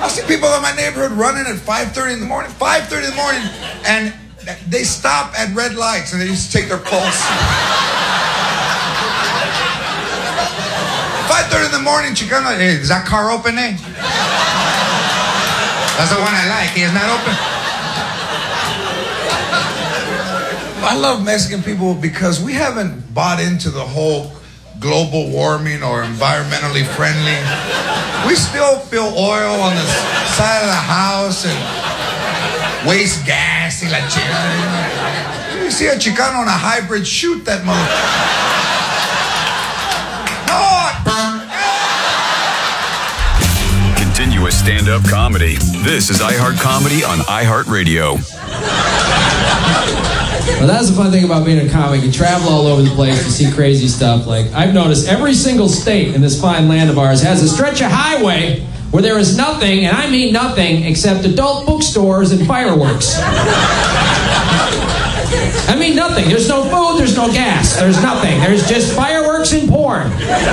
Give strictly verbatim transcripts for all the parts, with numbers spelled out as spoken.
I see people in my neighborhood running at five thirty in the morning, five thirty in the morning, and they stop at red lights and they just take their pulse. five thirty in the morning, Chicano, hey, is that car open, eh? That's the one I like. He is not open. I love Mexican people because we haven't bought into the whole global warming or environmentally friendly. We still fill oil on the side of the house and waste gas y la chingada. You see a Chicano on a hybrid, shoot that motherfucker. Continuous stand-up comedy. This is iHeart Comedy on iHeartRadio. Well, that's the fun thing about being a comic. You travel all over the place, you see crazy stuff. Like, I've noticed every single state in this fine land of ours has a stretch of highway where there is nothing, and I mean nothing, except adult bookstores and fireworks. I mean nothing. There's no food, there's no gas, there's nothing. There's just fireworks and porn.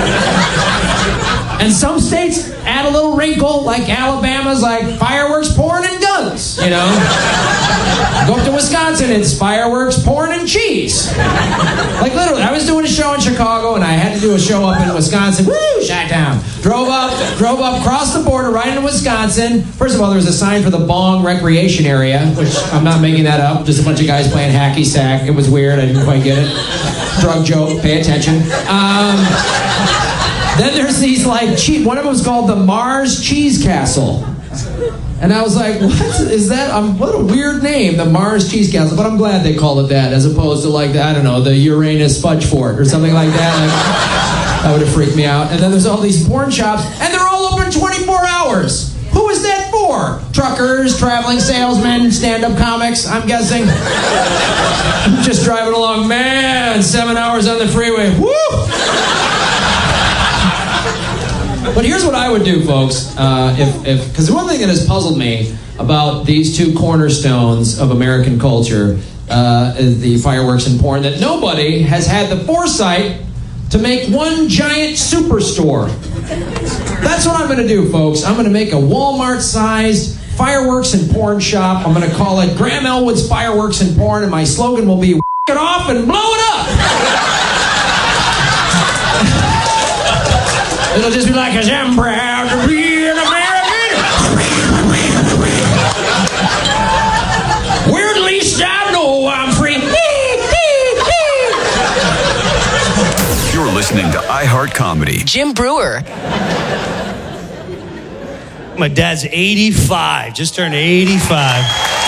And some states add a little wrinkle, like Alabama's like fireworks, porn, and guns, you know? Go up to Wisconsin, it's fireworks, porn, and cheese. Like literally, I was doing a show in Chicago, and I had to do a show up in Wisconsin. Woo, Chi-town. Drove up, drove up, crossed the border right into Wisconsin. First of all, there was a sign for the Bong Recreation Area, which I'm not making that up. Just a bunch of guys playing hacky sack. It was weird. I didn't quite get it. Drug joke. Pay attention. Um... Then there's these like cheese. One of them was called the Mars Cheese Castle, and I was like, "What is that? Um, what a weird name, the Mars Cheese Castle." But I'm glad they called it that, as opposed to like the, I don't know, the Uranus Fudge Fort or something like that. Like, that would have freaked me out. And then there's all these porn shops, and they're all open twenty-four hours. Who is that for? Truckers, traveling salesmen, stand-up comics, I'm guessing. I'm just driving along, man. Seven hours on the freeway. Woo! But here's what I would do, folks, uh, if, if, because one thing that has puzzled me about these two cornerstones of American culture uh, is the fireworks and porn, that nobody has had the foresight to make one giant superstore. That's what I'm going to do, folks. I'm going to make a Walmart-sized fireworks and porn shop. I'm going to call it Graham Elwood's Fireworks and Porn, and my slogan will be, "Whack it off and blow it up." It'll just be like, 'cause I'm proud to be an American. Where at least I know I'm free. You're listening to iHeart Comedy. Jim Brewer. My dad's eighty-five, just turned eighty-five.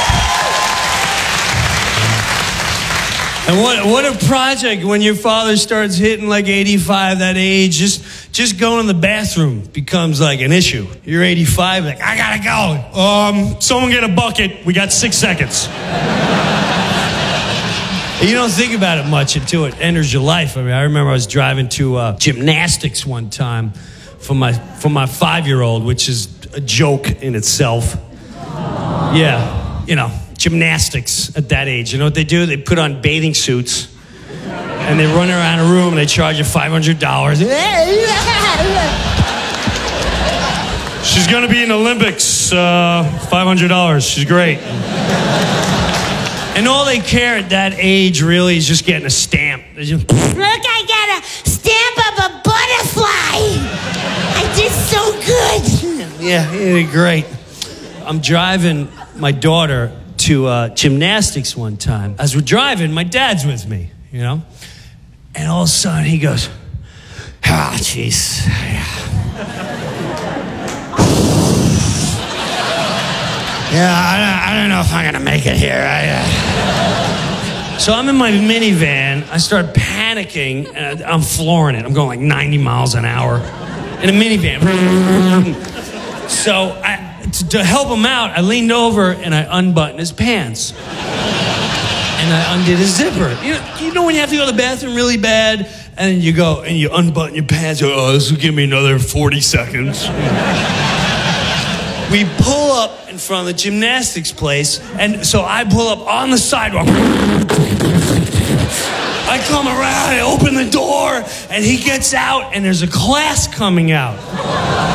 And what what a project when your father starts hitting like eighty-five, that age. Just just going in the bathroom becomes like an issue. You're eighty-five, like, I gotta go. Um, someone get a bucket. We got six seconds. You don't think about it much until it enters your life. I mean, I remember I was driving to uh, gymnastics one time for my for my five-year-old, which is a joke in itself. Yeah, you know. Gymnastics at that age. You know what they do? They put on bathing suits and they run around a room and they charge you five hundred dollars. She's going to be in the Olympics. Uh, five hundred dollars. She's great. And all they care at that age really is just getting a stamp. They just, look, I got a stamp of a butterfly. I did so good. Yeah, yeah, great. I'm driving my daughter to uh, gymnastics one time. As we're driving, my dad's with me, you know? And all of a sudden he goes, ah, oh, jeez. Yeah, I don't, I don't know if I'm going to make it here. I, uh... So I'm in my minivan. I start panicking, and I'm flooring it. I'm going like ninety miles an hour in a minivan. So I... To help him out, I leaned over and I unbuttoned his pants. And I undid his zipper. You know, you know when you have to go to the bathroom really bad, and you go and you unbutton your pants, you go, oh, this will give me another forty seconds. We pull up in front of the gymnastics place, and so I pull up on the sidewalk. I come around, I open the door, and he gets out, and there's a class coming out.